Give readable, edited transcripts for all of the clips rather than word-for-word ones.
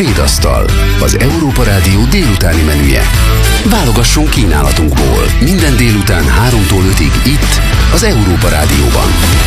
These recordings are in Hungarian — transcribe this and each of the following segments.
Svédasztal, az Európa Rádió délutáni menüje. Válogasson kínálatunkból minden délután 3-tól 5-ig itt, az Európa Rádióban.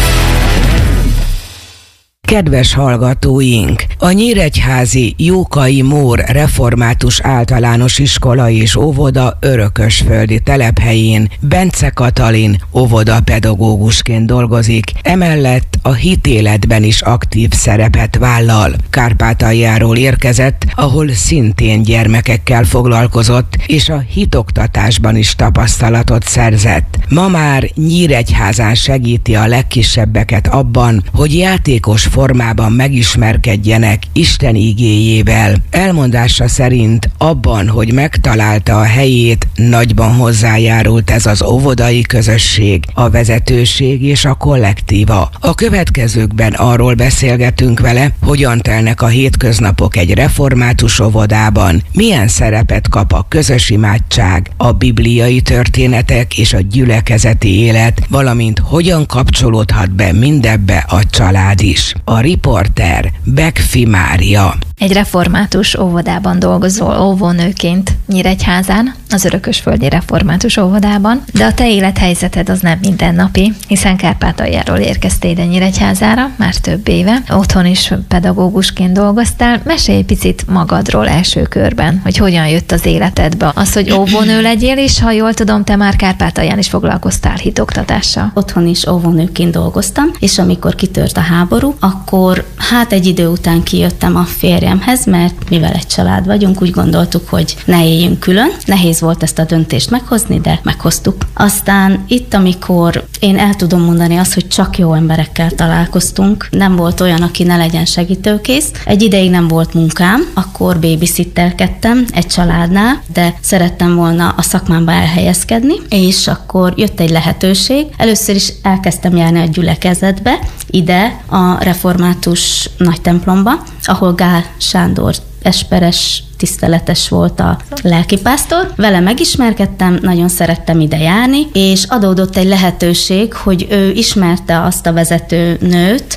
Kedves hallgatóink! A nyíregyházi Jókai Mór Református Általános Iskola és Óvoda örökösföldi telephelyén Bence Katalin óvodapedagógusként dolgozik, emellett a hitéletben is aktív szerepet vállal. Kárpátaljáról érkezett, ahol szintén gyermekekkel foglalkozott, és a hitoktatásban is tapasztalatot szerzett. Ma már Nyíregyházán segíti a legkisebbeket abban, hogy játékos formában megismerkedjenek Isten igéjével. Elmondása szerint abban, hogy megtalálta a helyét, nagyban hozzájárult ez az óvodai közösség, a vezetőség és a kollektíva. A következőkben arról beszélgetünk vele, hogyan telnek a hétköznapok egy református óvodában, milyen szerepet kap a közös imádság, a bibliai történetek és a gyülekezeti élet, valamint hogyan kapcsolódhat be mindebbe a család is. A riporter Bekfi Mária. Egy református óvodában dolgozol óvónőként Nyíregyházán, az Örökösföldi Református Óvodában, de a te élethelyzeted az nem mindennapi, hiszen Kárpátaljáról érkeztél ide Nyíregyházára már több éve, otthon is pedagógusként dolgoztál. Mesélj egy picit magadról első körben, hogy hogyan jött az életedbe az, hogy óvónő legyél, és ha jól tudom, te már Kárpátalján is foglalkoztál hitoktatással. Otthon is óvónőként dolgoztam, és amikor kitört a háború, akkor egy idő után kijöttem a férjemhez, mert mivel egy család vagyunk, úgy gondoltuk, hogy ne éljünk külön. Nehéz volt ezt a döntést meghozni, de meghoztuk. Aztán itt, amikor én el tudom mondani azt, hogy csak jó emberekkel találkoztunk, nem volt olyan, aki ne legyen segítőkész. Egy ideig nem volt munkám, akkor babysitterkedtem egy családnál, de szerettem volna a szakmámba elhelyezkedni, és akkor jött egy lehetőség. Először is elkezdtem járni a gyülekezetbe, ide a református nagy templomba, ahol Gál Sándor esperes, tiszteletes volt a lelkipásztor. Vele megismerkedtem, nagyon szerettem ide járni, és adódott egy lehetőség, hogy ő ismerte azt a vezető nőt,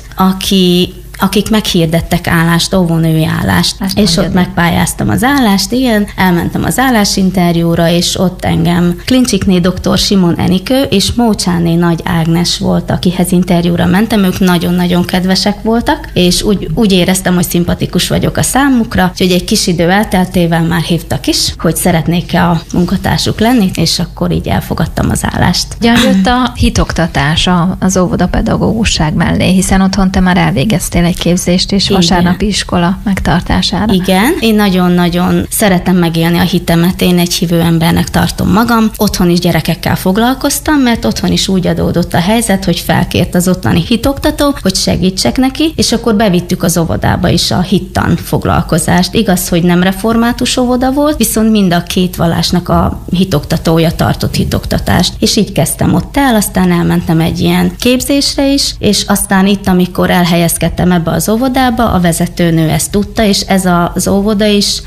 akik meghirdettek állást, óvónői állást. És ott megpályáztam az állást, elmentem az állásinterjúra, és ott engem Klincsikné dr. Simon Enikő és Mócsáné Nagy Ágnes volt, akihez interjúra mentem, ők nagyon-nagyon kedvesek voltak, és úgy éreztem, hogy szimpatikus vagyok a számukra, úgyhogy egy kis idő elteltével már hívtak is, hogy szeretnék-e a munkatársuk lenni, és akkor így elfogadtam az állást. Hogyan jött a hitoktatás az óvodapedagógusság mellé, hiszen otthon te már elvégeztél egy képzést és vasárnapi iskola megtartására. Igen, én nagyon-nagyon szeretem megélni a hitemet, én egy hívő embernek tartom magam. Otthon is gyerekekkel foglalkoztam, mert otthon is úgy adódott a helyzet, hogy felkért az ottani hitoktató, hogy segítsek neki, és akkor bevittük az óvodába is a hittan foglalkozást. Igaz, hogy nem református óvoda volt, viszont mind a két vallásnak a hitoktatója tartott hitoktatást. És így kezdtem ott el, aztán elmentem egy ilyen képzésre is, és aztán itt, amikor elhelyezkedtem ebbe az óvodába, a vezetőnő ezt tudta, és ez az óvoda is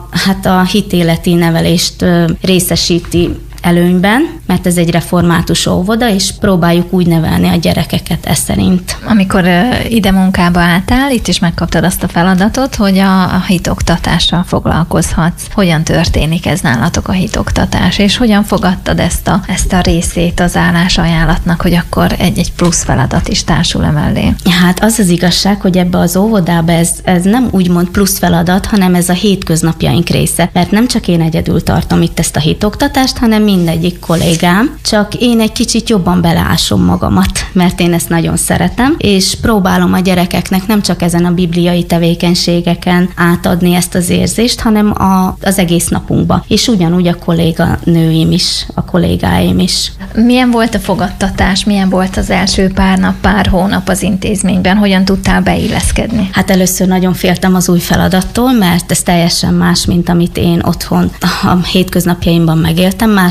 a hitéleti nevelést részesíti előnyben, mert ez egy református óvoda, és próbáljuk úgy nevelni a gyerekeket ez szerint. Amikor ide munkába álltál, itt is megkaptad azt a feladatot, hogy a hitoktatással foglalkozhatsz. Hogyan történik ez nálatok a hitoktatás, és hogyan fogadtad ezt a részét az állásajánlatnak, hogy akkor egy plusz feladat is társul emellé? Hát az az igazság, hogy ebbe az óvodába ez nem úgymond plusz feladat, hanem ez a hétköznapjaink része, mert nem csak én egyedül tartom itt ezt a hitoktatást, hanem mindegyik kollégám, csak én egy kicsit jobban beleásom magamat, mert én ezt nagyon szeretem, és próbálom a gyerekeknek nem csak ezen a bibliai tevékenységeken átadni ezt az érzést, hanem az egész napunkba. És ugyanúgy a kolléganőim is, a kollégáim is. Milyen volt a fogadtatás, milyen volt az első pár nap, pár hónap az intézményben, hogyan tudtál beilleszkedni? Hát először nagyon féltem az új feladattól, mert ez teljesen más, mint amit én otthon a hétköznapjaimban megéltem. Más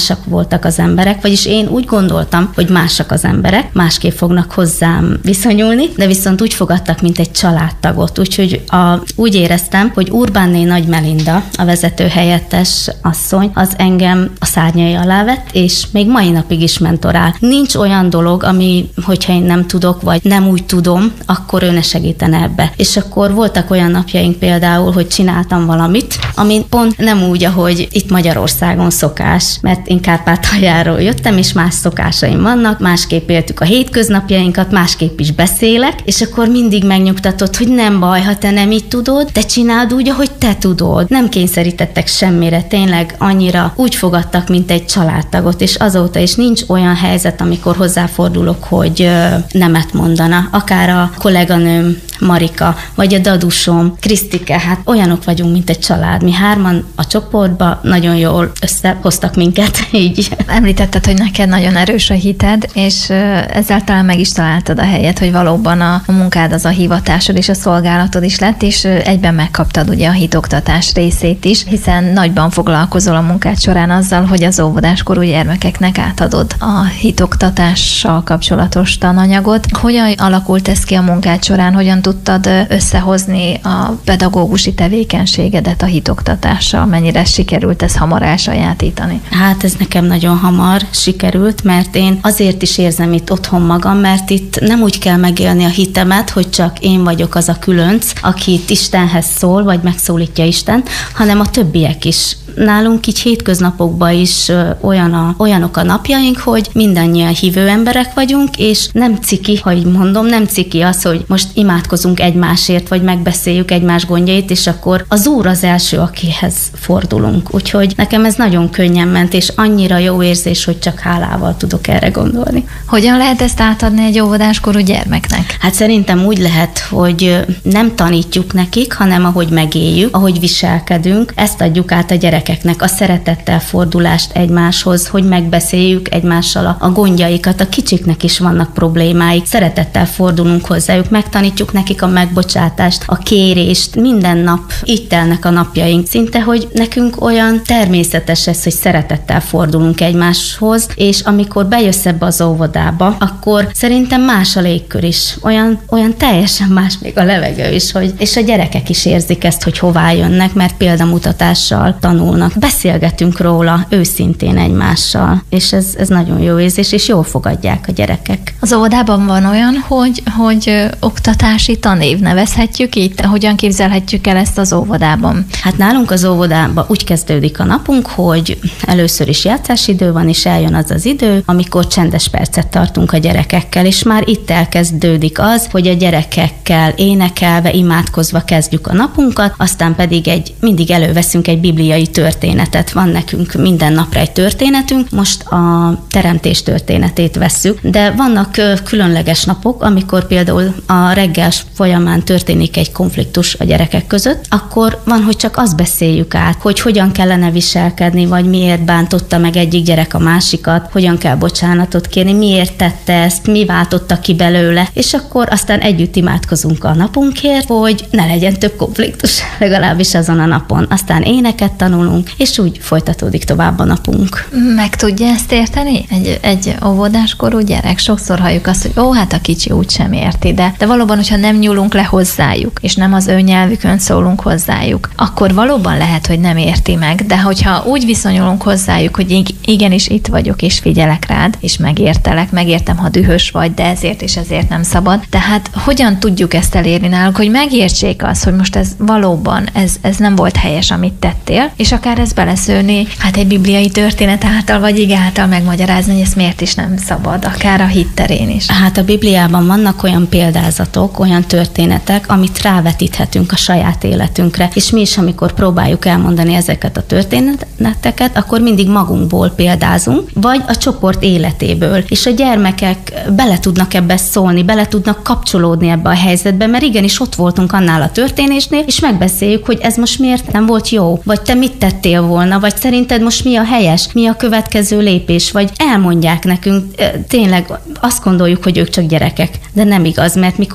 másak voltak az emberek, vagyis én úgy gondoltam, hogy másak az emberek, másképp fognak hozzám viszonyulni, de viszont úgy fogadtak, mint egy családtagot. Úgyhogy úgy éreztem, hogy Urbánné Nagy Melinda, a vezetőhelyettes asszony, az engem a szárnyai alá vett, és még mai napig is mentorál. Nincs olyan dolog, ami, hogyha én nem tudok, vagy nem úgy tudom, akkor ő ne segítene ebbe. És akkor voltak olyan napjaink például, hogy csináltam valamit, ami pont nem úgy, ahogy itt Magyarországon szokás, mert én Kárpátaljáról jöttem, és más szokásaim vannak, másképp éltük a hétköznapjainkat, másképp is beszélek, és akkor mindig megnyugtatott, hogy nem baj, ha te nem így tudod, te csináld úgy, ahogy te tudod. Nem kényszerítettek semmire, tényleg annyira úgy fogadtak, mint egy családtagot, és azóta is nincs olyan helyzet, amikor hozzáfordulok, hogy nemet mondana. Akár a kolléganőm Marika, vagy a dadusom, Krisztike, hát olyanok vagyunk, mint egy család. Mi hárman a csoportba nagyon jól összehoztak minket, így. Említetted, hogy neked nagyon erős a hited, és ezzel talán meg is találtad a helyet, hogy valóban a munkád az a hivatásod és a szolgálatod is lett, és egyben megkaptad ugye a hitoktatás részét is, hiszen nagyban foglalkozol a munkád során azzal, hogy az óvodáskorú gyermekeknek átadod a hitoktatással kapcsolatos tananyagot. Hogyan alakult ez ki a munkád során, hogyan tudtad összehozni a pedagógusi tevékenységedet a hitoktatással? Mennyire sikerült ez hamar elsajátítani? Hát ez nekem nagyon hamar sikerült, mert én azért is érzem itt otthon magam, mert itt nem úgy kell megélni a hitemet, hogy csak én vagyok az a különc, aki itt Istenhez szól, vagy megszólítja Istent, hanem a többiek is. Nálunk így hétköznapokban is olyanok a napjaink, hogy mindannyian hívő emberek vagyunk, és nem ciki, ha így mondom, nem ciki az, hogy most imádkozunk egymásért, vagy megbeszéljük egymás gondjait, és akkor az Úr az első, akihez fordulunk. Úgyhogy nekem ez nagyon könnyen ment, és annyira jó érzés, hogy csak hálával tudok erre gondolni. Hogyan lehet ezt átadni egy óvodáskorú gyermeknek? Hát szerintem úgy lehet, hogy nem tanítjuk nekik, hanem ahogy megéljük, ahogy viselkedünk, ezt adjuk át a gyerekeknek, a szeretettel fordulást egymáshoz, hogy megbeszéljük egymással a gondjaikat, a kicsiknek is vannak problémáik, szeretettel fordulunk hozzájuk, megtanítjuk nekik a megbocsátást, a kérést, minden nap így telnek a napjaink. Szinte, hogy nekünk olyan természetes ez, hogy szeretettel fordulunk egymáshoz, és amikor bejössz ebbe az óvodába, akkor szerintem más a légkör is. Olyan teljesen más még a levegő is, és a gyerekek is érzik ezt, hogy hová jönnek, mert példamutatással tanulnak. Beszélgetünk róla őszintén egymással, és ez nagyon jó érzés, és jól fogadják a gyerekek. Az óvodában van olyan, hogy oktatási tanév, nevezhetjük így? Hogyan képzelhetjük el ezt az óvodában? Hát nálunk az óvodában úgy kezdődik a napunk, hogy először is játszásidő van, és eljön az az idő, amikor csendes percet tartunk a gyerekekkel, és már itt elkezdődik az, hogy a gyerekekkel énekelve, imádkozva kezdjük a napunkat, aztán pedig mindig előveszünk egy bibliai történetet. Van nekünk minden napra egy történetünk, most a teremtés történetét vesszük, de vannak különleges napok, amikor például a reggel folyamán történik egy konfliktus a gyerekek között, akkor van, hogy csak azt beszéljük át, hogy hogyan kellene viselkedni, vagy miért bántotta meg egyik gyerek a másikat, hogyan kell bocsánatot kérni, miért tette ezt, mi váltotta ki belőle, és akkor aztán együtt imádkozunk a napunkért, hogy ne legyen több konfliktus, legalábbis azon a napon. Aztán éneket tanulunk, és úgy folytatódik tovább a napunk. Meg tudja ezt érteni? Egy óvodáskorú gyerek, sokszor halljuk azt, hogy hát a kicsi úgy sem érti, de valóban, hogyha nem nyúlunk le hozzájuk, és nem az ő nyelvükön szólunk hozzájuk, akkor valóban lehet, hogy nem érti meg, de hogyha úgy viszonyulunk hozzájuk, hogy igenis itt vagyok, és figyelek rád, és megértem, ha dühös vagy, de ezért és ezért nem szabad. Tehát hogyan tudjuk ezt elérni náluk, hogy megértsék azt, hogy most ez valóban, ez nem volt helyes, amit tettél, és akár ez beleszőni, hát egy bibliai történet által, vagy ige által megmagyarázni, hogy ezt miért is nem szabad, akár a hit terén is. Hát a Bibliában vannak olyan példázatok, olyan történetek, amit rávetíthetünk a saját életünkre, és mi is, amikor próbáljuk elmondani ezeket a történeteket, akkor mindig magunkból példázunk, vagy a csoport életéből, és a gyermekek bele tudnak ebbe szólni, bele tudnak kapcsolódni ebbe a helyzetbe, mert igenis ott voltunk annál a történésnél, és megbeszéljük, hogy ez most miért nem volt jó, vagy te mit tettél volna, vagy szerinted most mi a helyes, mi a következő lépés, vagy elmondják nekünk, tényleg azt gondoljuk, hogy ők csak gyerekek, de nem igaz, mert mikor így leülünk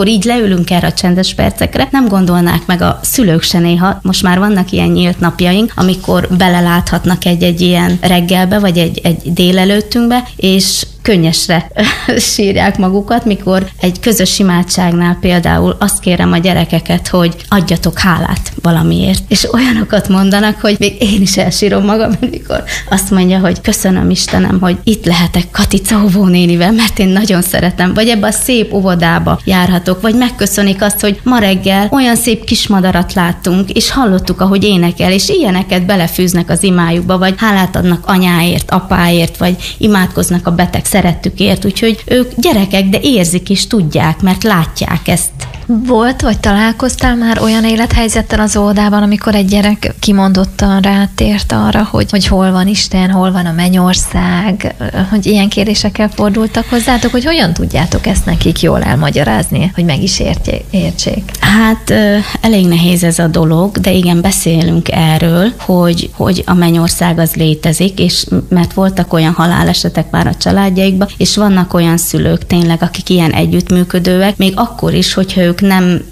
leülünk erre a csendes percekre, nem gondolnák meg a szülők se néha, most már vannak ilyen nyílt napjaink, amikor beleláthatnak egy ilyen reggelbe, vagy egy délelőttünkbe, és könnyesre sírják magukat, mikor egy közös imádságnál például azt kérem a gyerekeket, hogy adjatok hálát valamiért. És olyanokat mondanak, hogy még én is elsírom magam, amikor azt mondja, hogy köszönöm Istenem, hogy itt lehetek Katica óvónénivel, mert én nagyon szeretem, vagy ebbe a szép óvodába járhatok, vagy megköszönik azt, hogy ma reggel olyan szép kismadarat láttunk, és hallottuk, ahogy énekel, és ilyeneket belefűznek az imájukba, vagy hálát adnak anyáért, apáért, vagy imádkoznak a beteg szerettükért, úgyhogy ők gyerekek, de érzik és tudják, mert látják ezt. Volt, vagy találkoztál már olyan élethelyzettel az óvodában, amikor egy gyerek kimondottan rátért arra, hogy hol van Isten, hol van a mennyország, hogy ilyen kérésekkel fordultak hozzátok, hogy hogyan tudjátok ezt nekik jól elmagyarázni, hogy meg is értsék? Hát elég nehéz ez a dolog, de igen, beszélünk erről, hogy a mennyország az létezik, és mert voltak olyan halálesetek már a családjaikban, és vannak olyan szülők tényleg, akik ilyen együttműködőek, még akkor is, hogyha ők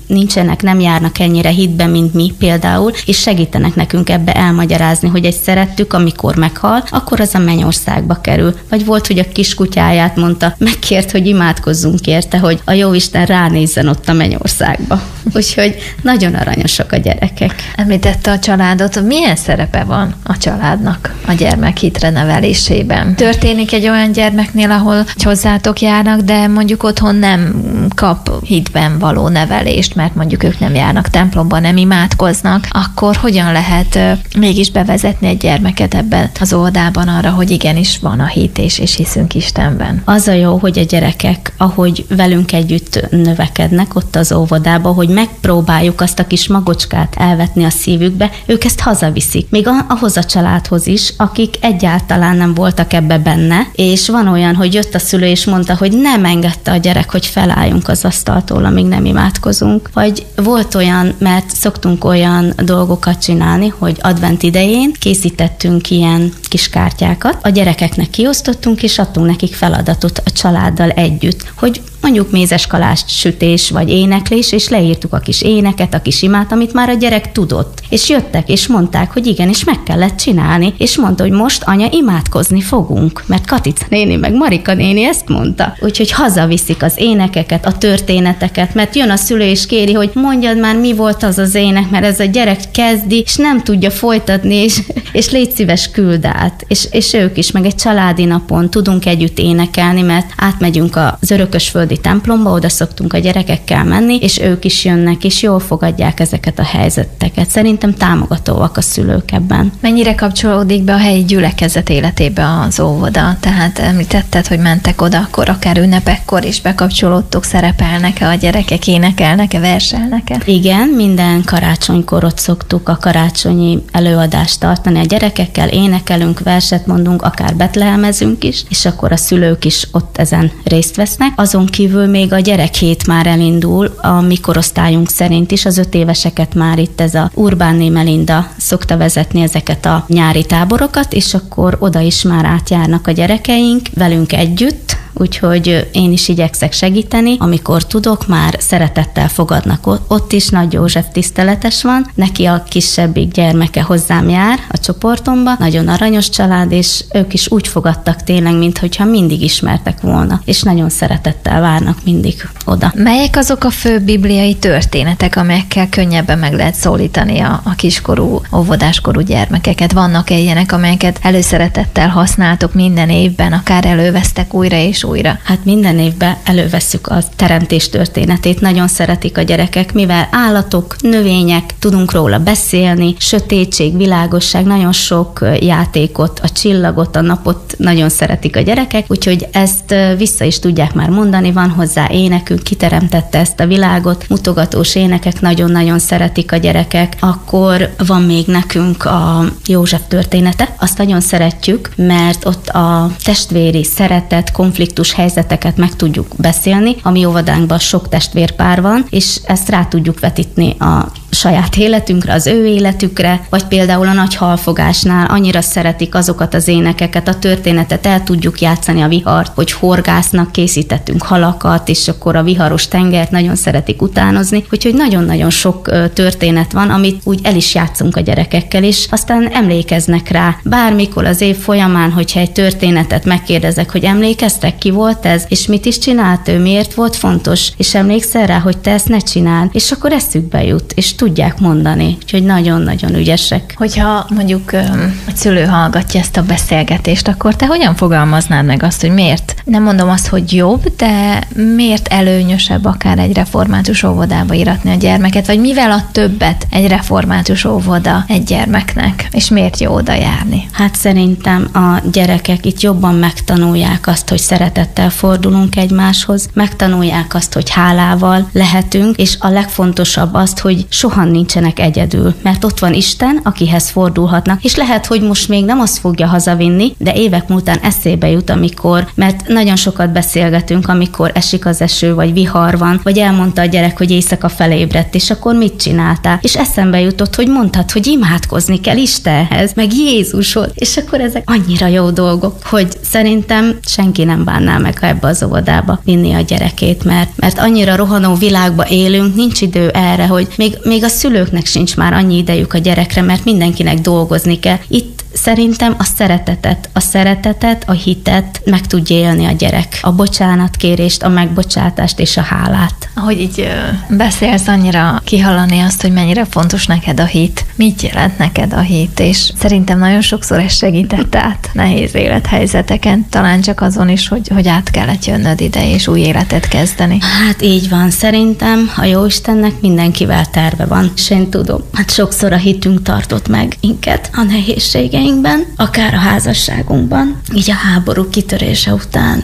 nem járnak ennyire hitbe, mint mi például, és segítenek nekünk ebbe elmagyarázni, hogy egy szerettük, amikor meghal, akkor az a mennyországba kerül. Vagy volt, hogy a kiskutyáját mondta, megkért, hogy imádkozzunk érte, hogy a jóisten ránézzen ott a mennyországba. Úgyhogy nagyon aranyosak a gyerekek. Említette a családot, milyen szerepe van a családnak a gyermek hitre nevelésében? Történik egy olyan gyermeknél, ahol hozzátok járnak, de mondjuk otthon nem kap hitben való nevelést, mert mondjuk ők nem járnak templomba, nem imádkoznak, akkor hogyan lehet mégis bevezetni egy gyermeket ebben az óvodában arra, hogy igenis van a hit és hiszünk Istenben? Az a jó, hogy a gyerekek, ahogy velünk együtt növekednek ott az óvodában, hogy megpróbáljuk azt a kis magocskát elvetni a szívükbe, ők ezt hazaviszik. Még ahhoz a családhoz is, akik egyáltalán nem voltak ebbe benne, és van olyan, hogy jött a szülő és mondta, hogy nem engedte a gyerek, hogy felálljunk az asztaltól, amíg nem imádkozunk. Vagy volt olyan, mert szoktunk olyan dolgokat csinálni, hogy advent idején készítettünk ilyen kis kártyákat, a gyerekeknek kiosztottunk, és adtunk nekik feladatot a családdal együtt, hogy mondjuk mézeskalást sütés vagy éneklés, és leírtuk a kis éneket, a kis imát, amit már a gyerek tudott. És jöttek, és mondták, hogy igen, és meg kellett csinálni, és mondta, hogy most anya imádkozni fogunk, mert Katica néni meg Marika néni ezt mondta. Úgyhogy hazaviszik az énekeket, a történeteket, mert jön a szülő és kéri, hogy mondjad már, mi volt az az ének, mert ez a gyerek kezdi, és nem tudja folytatni, és légy szíves, küld át. És ők is, meg egy családi napon tudunk együtt énekelni, mert átmegyünk az örökösföldi templomba, oda szoktunk a gyerekekkel menni, és ők is jönnek, és jól fogadják ezeket a helyzeteket. Szerintem támogatóak a szülők ebben. Mennyire kapcsolódik be a helyi gyülekezet életébe az óvoda? Tehát említetted, hogy mentek oda, akkor akár ünnepekkor is bekapcsolódtok, szerepelnek-e a gyerekek, énekelnek-e, verselnek-e? Igen, minden karácsonykor ott szoktuk a karácsonyi előadást tartani a gyerekekkel, énekelünk, verset mondunk, akár betlehemezünk is, és akkor a szülők is ott ezen részt vesznek. Azon kívül még a gyerekhét már elindul, a mi korosztályunk szerint is, az 5 éveseket már itt ez a Urbánné Melinda szokta vezetni ezeket a nyári táborokat, és akkor oda is már átjárnak a gyerekeink velünk együtt, úgyhogy én is igyekszek segíteni. Amikor tudok, már szeretettel fogadnak ott is, Nagy József tiszteletes van. Neki a kisebbik gyermeke hozzám jár a csoportomba. Nagyon aranyos család, és ők is úgy fogadtak tényleg, mintha mindig ismertek volna, és nagyon szeretettel várnak mindig oda. Melyek azok a fő bibliai történetek, amelyekkel könnyebben meg lehet szólítani a kiskorú, óvodáskorú gyermekeket? Vannak-e ilyenek, amelyeket előszeretettel használtok minden évben, akár elővesztek újra és újra? Hát minden évben elővesszük a teremtés történetét. Nagyon szeretik a gyerekek, mivel állatok, növények, tudunk róla beszélni, sötétség, világosság, nagyon sok játékot, a csillagot, a napot nagyon szeretik a gyerekek, úgyhogy ezt vissza is tudják már mondani, van hozzá énekünk, kiteremtette ezt a világot, mutogatós énekek nagyon-nagyon szeretik a gyerekek. Akkor van még nekünk a József története, azt nagyon szeretjük, mert ott a testvéri szeretet, konfliktus konfliktus helyzeteket meg tudjuk beszélni. A mi óvodánkban sok testvérpár van, és ezt rá tudjuk vetíteni a saját életünkre, az ő életükre, vagy például a nagy halfogásnál annyira szeretik azokat az énekeket, a történetet, el tudjuk játszani a vihart, hogy horgásznak, készítettünk halakat, és akkor a viharos tengert nagyon szeretik utánozni, úgyhogy nagyon-nagyon sok történet van, amit úgy el is játszunk a gyerekekkel, és aztán emlékeznek rá. Bármikor az év folyamán, hogyha egy történetet megkérdezek, hogy emlékeztek, ki volt ez, és mit is csinált ő, miért volt fontos, és emlékszel rá, hogy te ezt ne csináld, és akkor eszükbe jut, és tudják mondani, úgyhogy nagyon-nagyon ügyesek. Hogyha mondjuk egy szülő hallgatja ezt a beszélgetést, akkor te hogyan fogalmaznád meg azt, hogy miért? Nem mondom azt, hogy jobb, de miért előnyösebb akár egy református óvodába íratni a gyermeket, vagy mivel ad többet egy református óvoda egy gyermeknek, és miért jó oda járni? Hát szerintem a gyerekek itt jobban megtanulják azt, hogy szeretettel fordulunk egymáshoz, megtanulják azt, hogy hálával lehetünk, és a legfontosabb azt, hogy soha nincsenek egyedül, mert ott van Isten, akihez fordulhatnak, és lehet, hogy most még nem azt fogja hazavinni, de évek múltán eszébe jut, mert nagyon sokat beszélgetünk, amikor esik az eső, vagy vihar van, vagy elmondta a gyerek, hogy éjszaka felébredt, és akkor mit csináltál? És eszembe jutott, hogy mondtad, hogy imádkozni kell Istenhez, meg Jézushoz, és akkor ezek annyira jó dolgok, hogy szerintem senki nem bánná meg, ha ebbe az óvodába vinni a gyerekét, mert annyira rohanó világba élünk, nincs idő erre, hogy még a szülőknek sincs már annyi idejük a gyerekre, mert mindenkinek dolgozni kell. Itt szerintem a szeretetet, a hitet meg tudja élni a gyerek. A bocsánatkérést, a megbocsátást és a hálát. Ahogy így beszélsz, annyira kihallani azt, hogy mennyire fontos neked a hit. Mit jelent neked a hit? És szerintem nagyon sokszor ez segített át nehéz élethelyzeteken. Talán csak azon is, hogy át kellett jönnöd ide, és új életet kezdeni. Hát így van. Szerintem a Jóistennek mindenkivel terve van. És én tudom, hát sokszor a hitünk tartott meg minket a nehézségeinkben, akár a házasságunkban, így a háború kitörése után,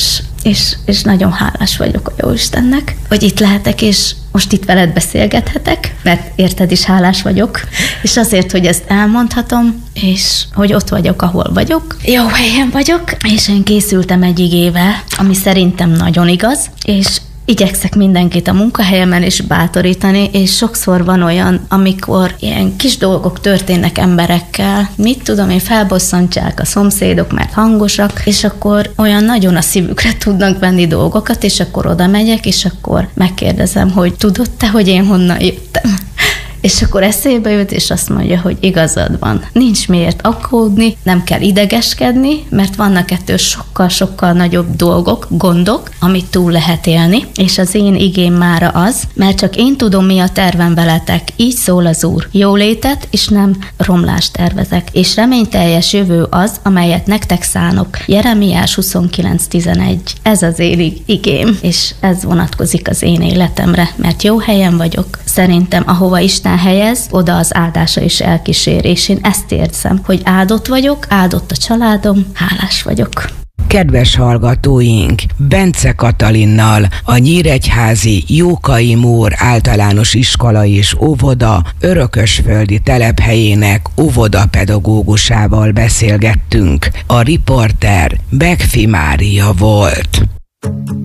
és nagyon hálás vagyok a Jóistennek, hogy itt lehetek, és most itt veled beszélgethetek, mert érted is hálás vagyok, és azért, hogy ezt elmondhatom, és hogy ott vagyok, ahol vagyok. Jó helyen vagyok, és én készültem egy igével, ami szerintem nagyon igaz, és igyekszek mindenkit a munkahelyemen is bátorítani, és sokszor van olyan, amikor ilyen kis dolgok történnek emberekkel, mit tudom én, felbosszantsák a szomszédok, mert hangosak, és akkor olyan nagyon a szívükre tudnak venni dolgokat, és akkor oda megyek, és akkor megkérdezem, hogy tudod te, hogy én honnan jöttem? És akkor eszébe jut, és azt mondja, hogy igazad van. Nincs miért aggódni, nem kell idegeskedni, mert vannak ettől sokkal-sokkal nagyobb dolgok, gondok, amit túl lehet élni. És az én igém mára az, mert csak én tudom, mi a tervem veletek. Így szól az Úr. Jólétet, és nem romlást tervezek. És reményteljes jövő az, amelyet nektek szánok. Jeremiás 29:11. Ez az én igém, és ez vonatkozik az én életemre, mert jó helyen vagyok. Szerintem, ahova Isten helyez, oda az áldása is elkísér, és én ezt érzem, hogy áldott vagyok, áldott a családom, hálás vagyok. Kedves hallgatóink, Bence Katalinnal, a nyíregyházi Jókai Mór általános iskola és óvoda örökösföldi telephelyének óvodapedagógusával beszélgettünk. A riporter Begfi Mária volt.